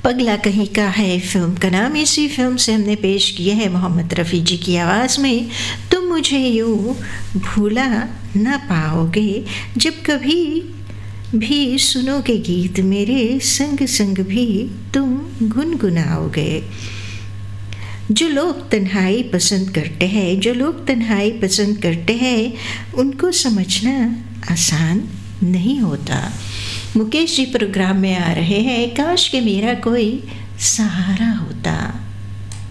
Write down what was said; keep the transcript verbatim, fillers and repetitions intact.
पगला कहीं का है फिल्म का नाम। इसी फिल्म से हमने पेश किया है मोहम्मद रफ़ी जी की आवाज़ में तुम मुझे यूँ भूला ना पाओगे, जब कभी भी सुनोगे गीत मेरे संग संग भी तुम गुनगुनाओगे। जो लोग तन्हाई पसंद करते हैं जो लोग तन्हाई पसंद करते हैं उनको समझना आसान नहीं होता। मुकेश जी प्रोग्राम में आ रहे हैं, काश के मेरा कोई सहारा होता।